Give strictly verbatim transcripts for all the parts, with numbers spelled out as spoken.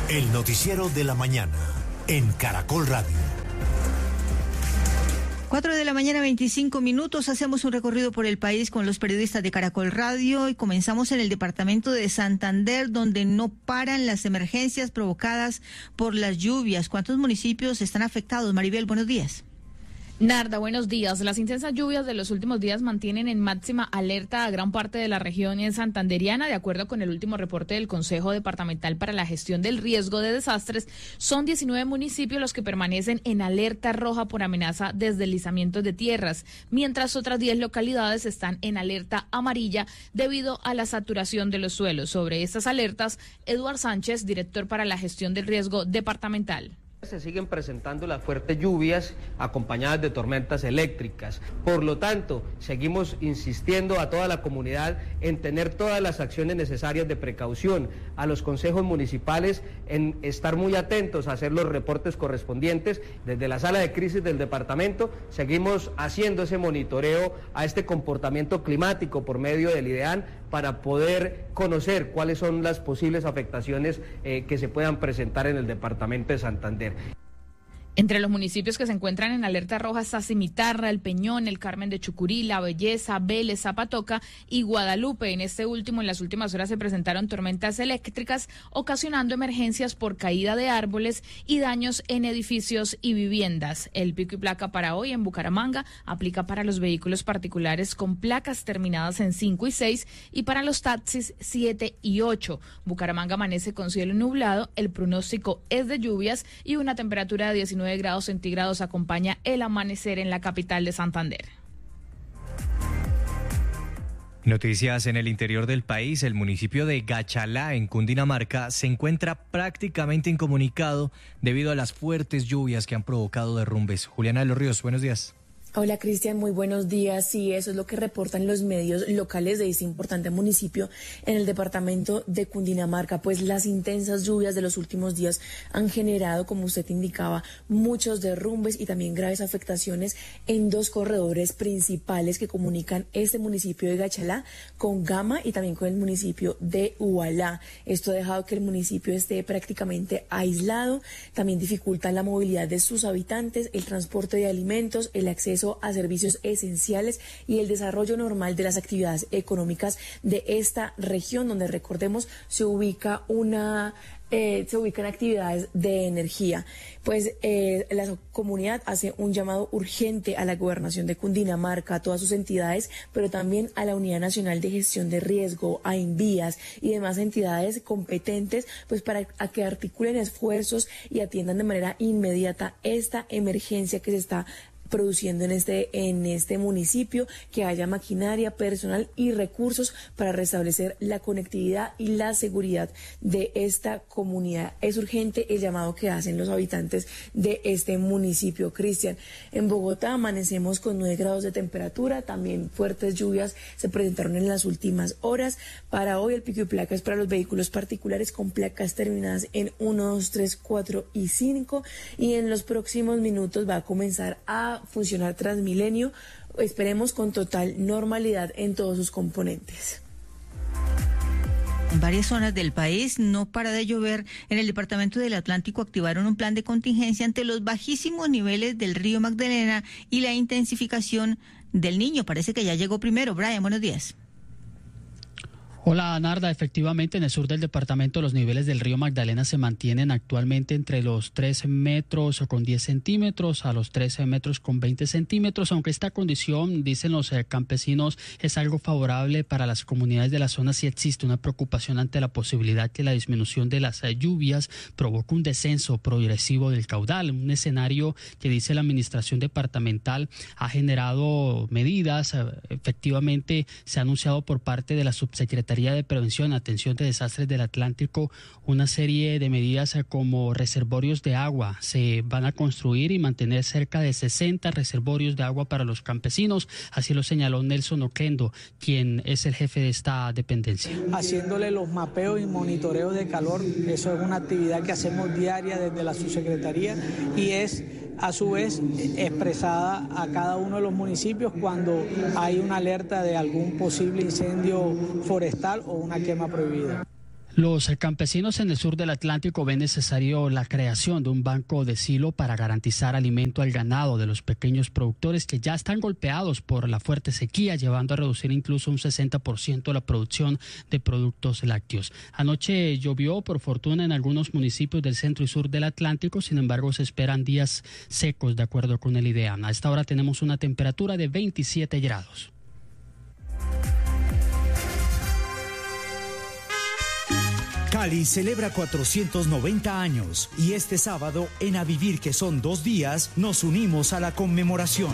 El noticiero de la mañana en Caracol Radio. Cuatro de la mañana, veinticinco minutos. Hacemos un recorrido por el país con los periodistas de Caracol Radio y comenzamos en el departamento de Santander, donde no paran las emergencias provocadas por las lluvias. ¿Cuántos municipios están afectados? Maribel, buenos días. Narda, buenos días. Las intensas lluvias de los últimos días mantienen en máxima alerta a gran parte de la región santanderiana. De acuerdo con el último reporte del Consejo Departamental para la Gestión del Riesgo de Desastres, son diecinueve municipios los que permanecen en alerta roja por amenaza de deslizamientos de tierras, mientras otras diez localidades están en alerta amarilla debido a la saturación de los suelos. Sobre estas alertas, Eduard Sánchez, director para la Gestión del Riesgo Departamental. Se siguen presentando las fuertes lluvias acompañadas de tormentas eléctricas. Por lo tanto, seguimos insistiendo a toda la comunidad en tener todas las acciones necesarias de precaución, a los consejos municipales en estar muy atentos a hacer los reportes correspondientes. Desde la sala de crisis del departamento seguimos haciendo ese monitoreo a este comportamiento climático por medio del IDEAN para poder conocer cuáles son las posibles afectaciones eh, que se puedan presentar en el departamento de Santander. Entre los municipios que se encuentran en alerta roja está Cimitarra, El Peñón, El Carmen de Chucurí, La Belleza, Vélez, Zapatoca y Guadalupe. En este último, en las últimas horas se presentaron tormentas eléctricas, ocasionando emergencias por caída de árboles y daños en edificios y viviendas. El pico y placa para hoy en Bucaramanga aplica para los vehículos particulares con placas terminadas en cinco y seis y para los taxis siete y ocho. Bucaramanga amanece con cielo nublado, el pronóstico es de lluvias y una temperatura de diecinueve grados centígrados acompaña el amanecer en la capital de Santander. Noticias en el interior del país. El municipio de Gachalá, en Cundinamarca, se encuentra prácticamente incomunicado debido a las fuertes lluvias que han provocado derrumbes. Juliana de los Ríos, buenos días. Hola Cristian, muy buenos días. Sí, eso es lo que reportan los medios locales de este importante municipio en el departamento de Cundinamarca, pues las intensas lluvias de los últimos días han generado, como usted indicaba, muchos derrumbes y también graves afectaciones en dos corredores principales que comunican este municipio de Gachalá con Gama y también con el municipio de Ubalá. Esto ha dejado que el municipio esté prácticamente aislado, también dificulta la movilidad de sus habitantes, el transporte de alimentos, el acceso a servicios esenciales y el desarrollo normal de las actividades económicas de esta región, donde recordemos se ubica una eh, se ubican actividades de energía. Pues eh, la comunidad hace un llamado urgente a la gobernación de Cundinamarca, a todas sus entidades, pero también a la Unidad Nacional de Gestión de Riesgo, a INVIAS y demás entidades competentes, pues para a que articulen esfuerzos y atiendan de manera inmediata esta emergencia que se está produciendo en este en este municipio, que haya maquinaria, personal y recursos para restablecer la conectividad y la seguridad de esta comunidad. Es urgente el llamado que hacen los habitantes de este municipio. Cristian, en Bogotá amanecemos con nueve grados de temperatura, también fuertes lluvias se presentaron en las últimas horas. Para hoy el pico y placa es para los vehículos particulares con placas terminadas en uno, dos, tres, cuatro y cinco, y en los próximos minutos va a comenzar a funcionar Transmilenio, esperemos con total normalidad en todos sus componentes. En varias zonas del país no para de llover. En el departamento del Atlántico activaron un plan de contingencia ante los bajísimos niveles del río Magdalena y la intensificación del Niño. Parece que ya llegó primero. Brian, buenos días. Hola Narda, efectivamente en el sur del departamento los niveles del río Magdalena se mantienen actualmente entre los trece metros con diez centímetros a los trece metros con veinte centímetros, aunque esta condición, dicen los eh, campesinos, es algo favorable para las comunidades de la zona. Si existe una preocupación ante la posibilidad que la disminución de las eh, lluvias provoque un descenso progresivo del caudal, un escenario que, dice la administración departamental, ha generado medidas. Eh, efectivamente se ha anunciado por parte de la subsecretaría de Prevención, Atención de Desastres del Atlántico una serie de medidas como reservorios de agua. Se van a construir y mantener cerca de sesenta reservorios de agua para los campesinos, así lo señaló Nelson Oquendo, quien es el jefe de esta dependencia. Haciéndole los mapeos y monitoreos de calor, eso es una actividad que hacemos diaria desde la subsecretaría y es a su vez expresada a cada uno de los municipios cuando hay una alerta de algún posible incendio forestal o una quema prohibida. Los campesinos en el sur del Atlántico ven necesario la creación de un banco de silo para garantizar alimento al ganado de los pequeños productores que ya están golpeados por la fuerte sequía, llevando a reducir incluso un sesenta por ciento la producción de productos lácteos. Anoche llovió por fortuna en algunos municipios del centro y sur del Atlántico, sin embargo se esperan días secos de acuerdo con el IDEAM. A esta hora tenemos una temperatura de veintisiete grados. Cali celebra cuatrocientos noventa años y este sábado, en A Vivir, que son dos días, nos unimos a la conmemoración.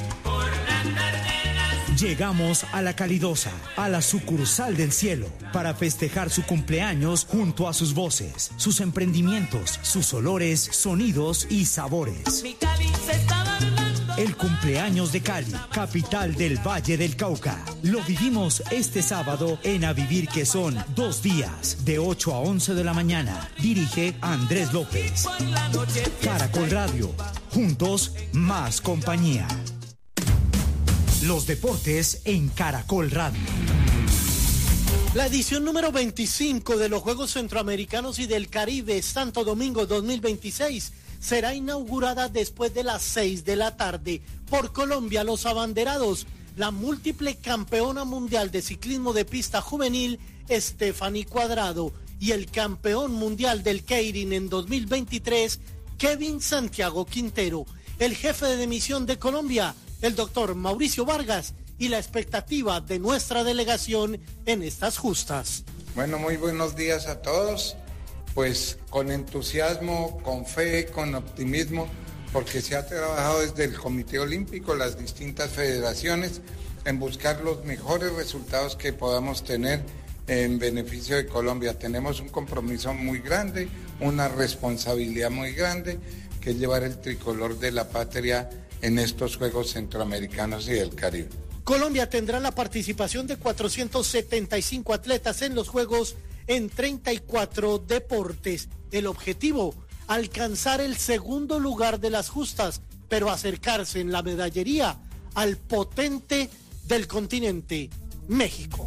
Llegamos a La Calidosa, a la sucursal del cielo, para festejar su cumpleaños junto a sus voces, sus emprendimientos, sus olores, sonidos y sabores. El cumpleaños de Cali, capital del Valle del Cauca. Lo vivimos este sábado en A Vivir, que son dos días, de ocho a once de la mañana. Dirige Andrés López. Caracol Radio. Juntos, más compañía. Los deportes en Caracol Radio. La edición número veinticinco de los Juegos Centroamericanos y del Caribe Santo Domingo dos mil veintiséis será inaugurada después de las seis de la tarde. Por Colombia, los abanderados, la múltiple campeona mundial de ciclismo de pista juvenil, Stephanie Cuadrado, y el campeón mundial del Keirin en dos mil veintitrés, Kevin Santiago Quintero. El jefe de misión de Colombia, el doctor Mauricio Vargas, y la expectativa de nuestra delegación en estas justas. Bueno, muy buenos días a todos. Pues con entusiasmo, con fe, con optimismo, porque se ha trabajado desde el Comité Olímpico, las distintas federaciones, en buscar los mejores resultados que podamos tener en beneficio de Colombia. Tenemos un compromiso muy grande, una responsabilidad muy grande, que es llevar el tricolor de la patria en estos Juegos Centroamericanos y del Caribe. Colombia tendrá la participación de cuatrocientos setenta y cinco atletas en los Juegos en treinta y cuatro deportes. El objetivo, alcanzar el segundo lugar de las justas, pero acercarse en la medallería al potente del continente, México.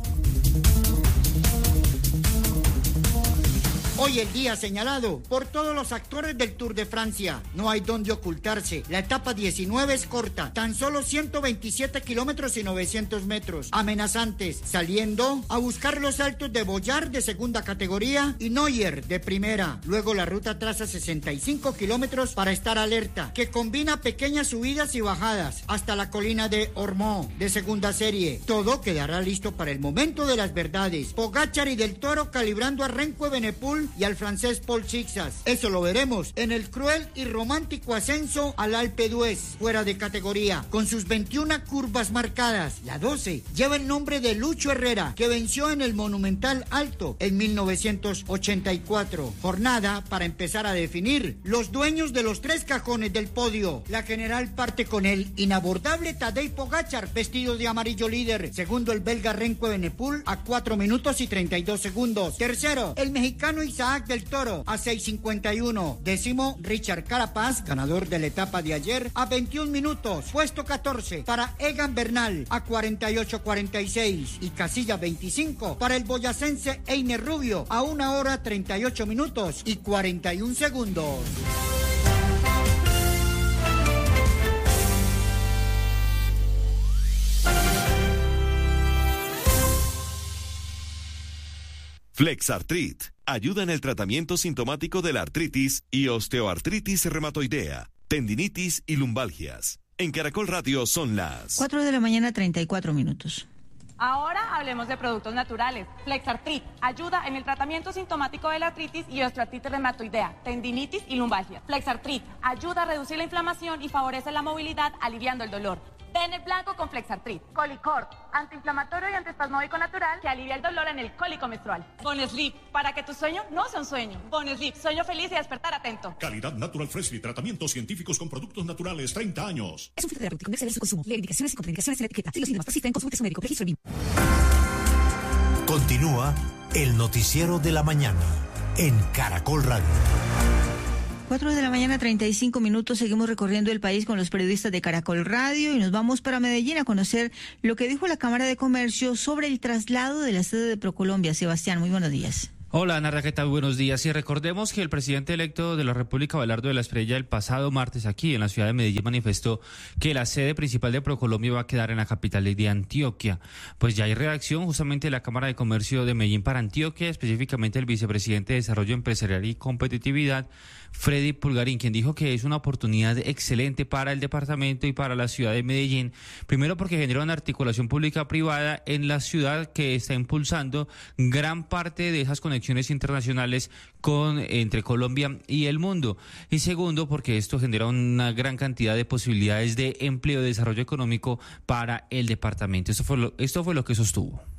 Hoy el día señalado por todos los actores del Tour de Francia. No hay donde ocultarse. La etapa diecinueve es corta, tan solo ciento veintisiete kilómetros y novecientos metros. Amenazantes, saliendo a buscar los saltos de Boyard de segunda categoría y Neuer de primera. Luego la ruta traza sesenta y cinco kilómetros para estar alerta, que combina pequeñas subidas y bajadas hasta la colina de Ormeaux de segunda serie. Todo quedará listo para el momento de las verdades. Pogačar y Del Toro calibrando a Renko Evenepoel y al francés Paul Chixas. Eso lo veremos en el cruel y romántico ascenso al Alpe d'Huez, fuera de categoría, con sus veintiuna curvas marcadas. La doce lleva el nombre de Lucho Herrera, que venció en el Monumental Alto en mil novecientos ochenta y cuatro. Jornada para empezar a definir los dueños de los tres cajones del podio. La general parte con el inabordable Tadej Pogačar, vestido de amarillo líder. Segundo, el belga Renko Evenepoel a cuatro minutos y treinta y dos segundos. Tercero, el mexicano Isaac Del Toro a seis cincuenta y uno. Décimo, Richard Carapaz, ganador de la etapa de ayer, a veintiún minutos. Puesto catorce para Egan Bernal a cuarenta y ocho cuarenta y seis. Y casilla veinticinco para el boyacense Einer Rubio a una hora treinta y ocho minutos y cuarenta y un segundos. Flexartrit ayuda en el tratamiento sintomático de la artritis y osteoartritis reumatoidea, tendinitis y lumbalgias. En Caracol Radio son las cuatro de la mañana, treinta y cuatro minutos. Ahora hablemos de productos naturales. Flexartrit ayuda en el tratamiento sintomático de la artritis y osteoartritis reumatoidea, tendinitis y lumbalgias. Flexartrit ayuda a reducir la inflamación y favorece la movilidad, aliviando el dolor. Ten el blanco con Flexartrit. Colicort, antiinflamatorio y antiespasmódico natural que alivia el dolor en el cólico menstrual. Bonesleep, para que tu sueño no sea un sueño. Bonesleep, sueño feliz y despertar atento. Calidad Natural Freshly, tratamientos científicos con productos naturales, treinta años. Es un fitoterapéutico, no exceder su consumo. Lee indicaciones y contraindicaciones en la etiqueta. Si los síntomas persisten, consulte a su médico. Registro B I M. Continúa el noticiero de la mañana en Caracol Radio. cuatro de la mañana, treinta y cinco minutos. Seguimos recorriendo el país con los periodistas de Caracol Radio y nos vamos para Medellín a conocer lo que dijo la Cámara de Comercio sobre el traslado de la sede de ProColombia. Sebastián, muy buenos días. Hola, Ana, ¿qué tal? Buenos días. Y recordemos que el presidente electo de la República, Abelardo de la Espriella, el pasado martes aquí en la ciudad de Medellín manifestó que la sede principal de Procolombia va a quedar en la capital de Antioquia. Pues ya hay reacción justamente de la Cámara de Comercio de Medellín para Antioquia, específicamente el vicepresidente de Desarrollo Empresarial y Competitividad, Freddy Pulgarín, quien dijo que es una oportunidad excelente para el departamento y para la ciudad de Medellín. Primero porque genera una articulación pública-privada en la ciudad que está impulsando gran parte de esas conexiones internacionales con entre Colombia y el mundo. Y segundo, porque esto genera una gran cantidad de posibilidades de empleo y desarrollo económico para el departamento. Esto fue lo, esto fue lo que sostuvo.